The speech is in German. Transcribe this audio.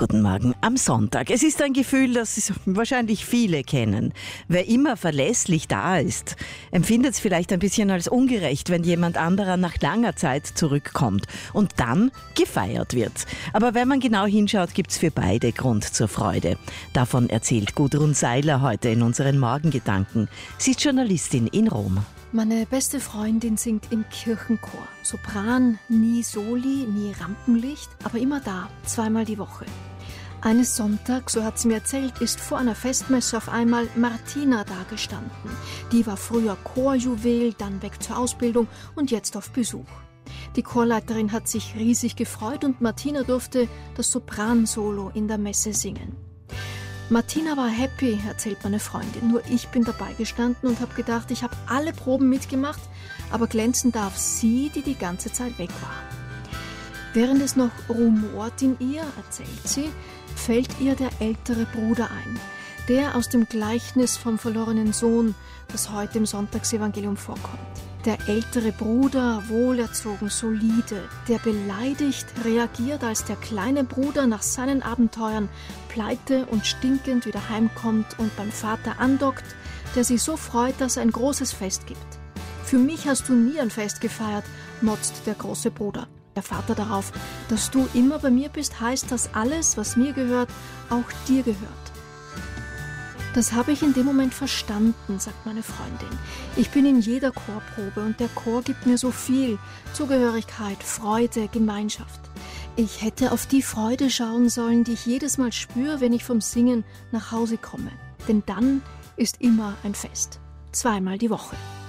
Guten Morgen am Sonntag. Es ist ein Gefühl, das wahrscheinlich viele kennen. Wer immer verlässlich da ist, empfindet es vielleicht ein bisschen als ungerecht, wenn jemand anderer nach langer Zeit zurückkommt und dann gefeiert wird. Aber wenn man genau hinschaut, gibt es für beide Grund zur Freude. Davon erzählt Gudrun Seiler heute in unseren Morgengedanken. Sie ist Journalistin in Rom. Meine beste Freundin singt im Kirchenchor. Sopran, nie Soli, nie Rampenlicht, aber immer da, zweimal die Woche. Eines Sonntags, so hat sie mir erzählt, ist vor einer Festmesse auf einmal Martina dagestanden. Die war früher Chorjuwel, dann weg zur Ausbildung und jetzt auf Besuch. Die Chorleiterin hat sich riesig gefreut und Martina durfte das Sopransolo in der Messe singen. Martina war happy, erzählt meine Freundin. Nur ich bin dabei gestanden und habe gedacht, ich habe alle Proben mitgemacht, aber glänzen darf sie, die die ganze Zeit weg war. Während es noch rumort in ihr, erzählt sie, fällt ihr der ältere Bruder ein. Der aus dem Gleichnis vom verlorenen Sohn, das heute im Sonntagsevangelium vorkommt. Der ältere Bruder, wohlerzogen, solide, der beleidigt reagiert, als der kleine Bruder nach seinen Abenteuern pleite und stinkend wieder heimkommt und beim Vater andockt, der sich so freut, dass er ein großes Fest gibt. Für mich hast du nie ein Fest gefeiert, motzt der große Bruder. Der Vater darauf, dass du immer bei mir bist, heißt, dass alles, was mir gehört, auch dir gehört. Das habe ich in dem Moment verstanden, sagt meine Freundin. Ich bin in jeder Chorprobe und der Chor gibt mir so viel. Zugehörigkeit, Freude, Gemeinschaft. Ich hätte auf die Freude schauen sollen, die ich jedes Mal spüre, wenn ich vom Singen nach Hause komme. Denn dann ist immer ein Fest. Zweimal die Woche.